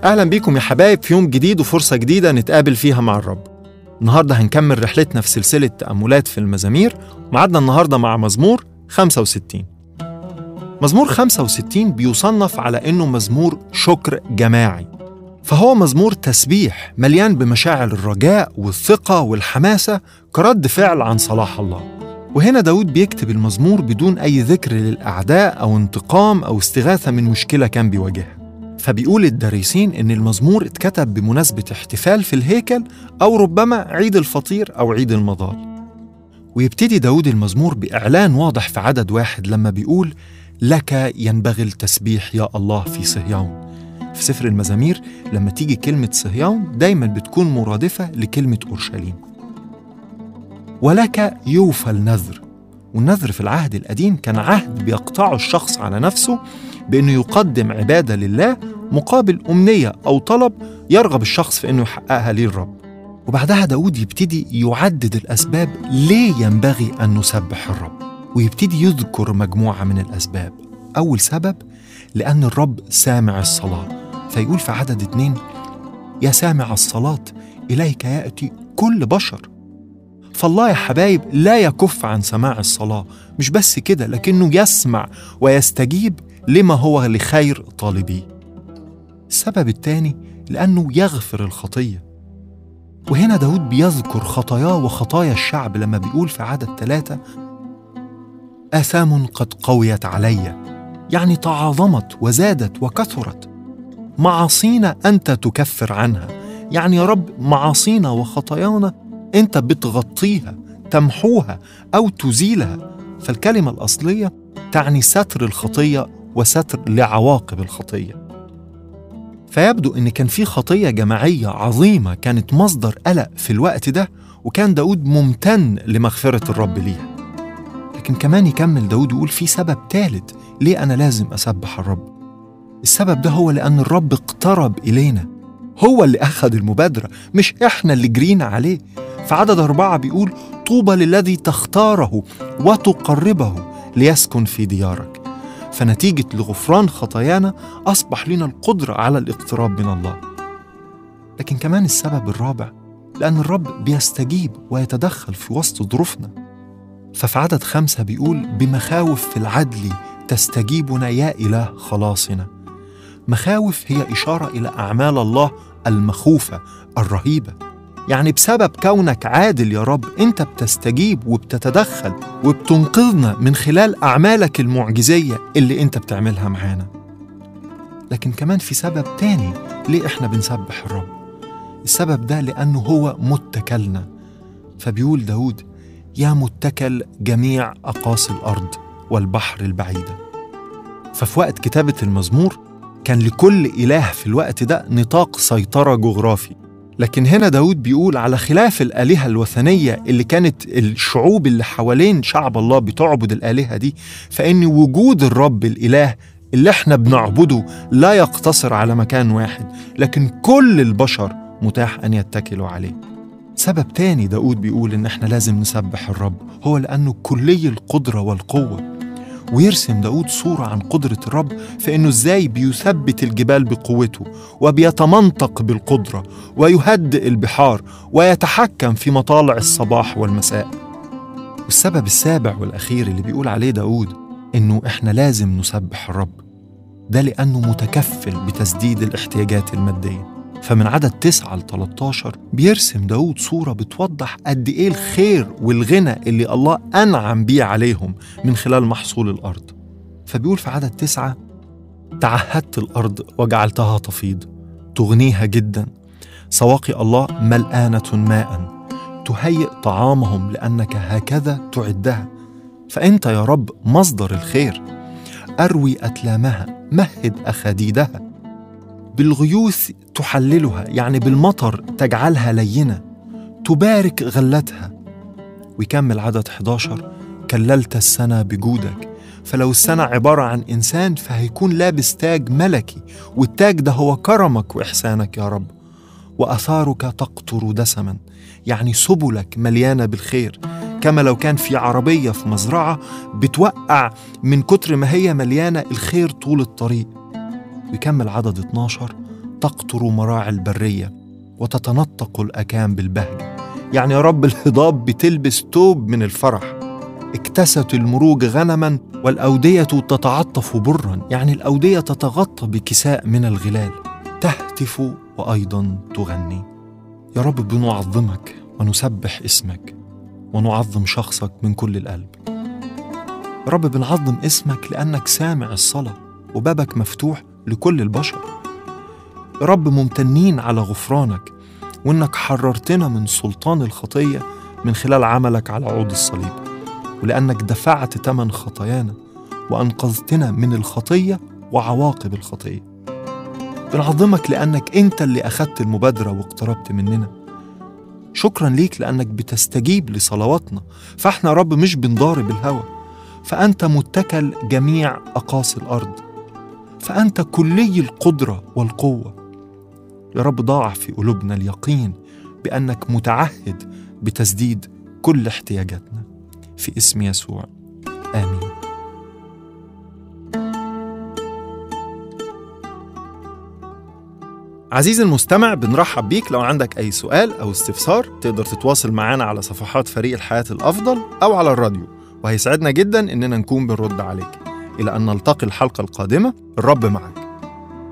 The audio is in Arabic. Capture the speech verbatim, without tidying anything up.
أهلا بيكم يا حبايب في يوم جديد وفرصة جديدة نتقابل فيها مع الرب. النهاردة هنكمل رحلتنا في سلسلة تأملات في المزامير، ومعدنا النهاردة مع مزمور خمسة وستين. مزمور خمسة وستين بيصنف على إنه مزمور شكر جماعي، فهو مزمور تسبيح مليان بمشاعر الرجاء والثقة والحماسة كرد فعل عن صلاح الله. وهنا داود بيكتب المزمور بدون أي ذكر للأعداء أو انتقام أو استغاثة من مشكلة كان بيواجهها. فبيقول الدارسين إن المزمور اتكتب بمناسبة احتفال في الهيكل أو ربما عيد الفطير أو عيد المظال. ويبتدي داود المزمور بإعلان واضح في عدد واحد لما بيقول: لك ينبغي التسبيح يا الله في صهيون. في سفر المزامير لما تيجي كلمة صهيون دايما بتكون مرادفة لكلمة أورشليم. ولك يوفى النذر، والنذر في العهد القديم كان عهد بيقطعه الشخص على نفسه بأنه يقدم عبادة لله مقابل أمنية أو طلب يرغب الشخص في أنه يحققها ليه الرب. وبعدها داود يبتدي يعدد الأسباب ليه ينبغي أن نسبح الرب، ويبتدي يذكر مجموعة من الأسباب. أول سبب لأن الرب سامع الصلاة، فيقول في عدد اتنين: يا سامع الصلاة إليك يأتي كل بشر. فالله يا حبايب لا يكف عن سماع الصلاة، مش بس كده لكنه يسمع ويستجيب لما هو لخير طالبيه. السبب الثاني لأنه يغفر الخطية، وهنا داود بيذكر خطاياه وخطايا الشعب لما بيقول في عدد ثلاثة: آثام قد قويت علي، يعني تعاظمت وزادت وكثرت. معاصينا أنت تكفر عنها، يعني يا رب معاصينا وخطايانا أنت بتغطيها، تمحوها أو تزيلها. فالكلمة الأصلية تعني ستر الخطية وستر لعواقب الخطية. فيبدو أن كان في خطية جماعية عظيمة كانت مصدر قلق في الوقت ده، وكان داود ممتن لمغفرة الرب ليها. لكن كمان يكمل داود يقول في سبب ثالث ليه أنا لازم أسبح الرب. السبب ده هو لأن الرب اقترب إلينا، هو اللي أخذ المبادرة مش إحنا اللي جرينا عليه. في عدد أربعة بيقول: طوبى للذي تختاره وتقربه ليسكن في ديارك. فنتيجة لغفران خطايانا أصبح لنا القدرة على الاقتراب من الله. لكن كمان السبب الرابع لأن الرب بيستجيب ويتدخل في وسط ظروفنا. ففي عدد خمسة بيقول: بمخاوف في العدل تستجيبنا يا إله خلاصنا. مخاوف هي إشارة إلى أعمال الله المخوفة الرهيبة، يعني بسبب كونك عادل يا رب أنت بتستجيب وبتتدخل وبتنقذنا من خلال أعمالك المعجزية اللي أنت بتعملها معانا. لكن كمان في سبب تاني ليه إحنا بنسبح الرب. السبب ده لأنه هو متكلنا. فبيقول داود: يا متكل جميع أقاصي الأرض والبحر البعيدة. ففي وقت كتابة المزمور كان لكل إله في الوقت ده نطاق سيطرة جغرافي. لكن هنا داود بيقول على خلاف الآلهة الوثنية اللي كانت الشعوب اللي حوالين شعب الله بتعبد الآلهة دي، فإن وجود الرب الإله اللي احنا بنعبده لا يقتصر على مكان واحد، لكن كل البشر متاح أن يتكلوا عليه. سبب تاني داود بيقول إن احنا لازم نسبح الرب هو لأنه كلي القدرة والقوة. ويرسم داود صورة عن قدرة الرب في إنه إزاي بيثبت الجبال بقوته وبيتمنطق بالقدرة ويهدئ البحار ويتحكم في مطالع الصباح والمساء. والسبب السابع والأخير اللي بيقول عليه داود إنه إحنا لازم نسبح الرب ده لأنه متكفل بتسديد الاحتياجات المادية. فمن عدد تسعة لثلاثة عشر بيرسم داود صورة بتوضح قد إيه الخير والغنى اللي الله أنعم بيه عليهم من خلال محصول الأرض. فبيقول في عدد تسعة: تعهدت الأرض وجعلتها تفيض، تغنيها جدا، سواقي الله ملآنة ماء، تهيئ طعامهم لأنك هكذا تعدها. فأنت يا رب مصدر الخير. أروي أتلامها، مهد أخديدها، بالغيوث تحللها، يعني بالمطر تجعلها لينة، تبارك غلتها. ويكمل عدد إحدى عشر: كللت السنة بجودك. فلو السنة عبارة عن إنسان فهيكون لابس تاج ملكي، والتاج ده هو كرمك وإحسانك يا رب. وأثارك تقطر دسما، يعني سبلك مليانة بالخير، كما لو كان في عربية في مزرعة بتوقع من كتر ما هي مليانة الخير طول الطريق. ويكمل عدد اثنا عشر: تقطر مراعي البرية وتتنطق الأكام بالبهجة. يعني يا رب الهضاب بتلبس توب من الفرح، اكتست المروج غنما والأودية تتعطف برا، يعني الأودية تتغطى بكساء من الغلال، تهتف وأيضا تغني. يا رب بنعظمك ونسبح اسمك ونعظم شخصك من كل القلب. يا رب بنعظم اسمك لأنك سامع الصلاة وبابك مفتوح لكل البشر. يا رب ممتنين على غفرانك وإنك حررتنا من سلطان الخطية من خلال عملك على عود الصليب، ولأنك دفعت ثمن خطايانا وأنقذتنا من الخطية وعواقب الخطية. بنعظمك لأنك أنت اللي أخذت المبادرة واقتربت مننا. شكرا ليك لأنك بتستجيب لصلواتنا، فإحنا يا رب مش بنضارب الهوى، فأنت متكل جميع أقاصي الأرض، فأنت كلي القدرة والقوة. يا رب ضاع في قلوبنا اليقين بأنك متعهد بتسديد كل احتياجاتنا، في اسم يسوع آمين. عزيزي المستمع، بنرحب بيك. لو عندك أي سؤال أو استفسار تقدر تتواصل معنا على صفحات فريق الحياة الأفضل أو على الراديو، وهيسعدنا جدا إننا نكون بنرد عليك. إلى أن نلتقي الحلقة القادمة، الرب معك.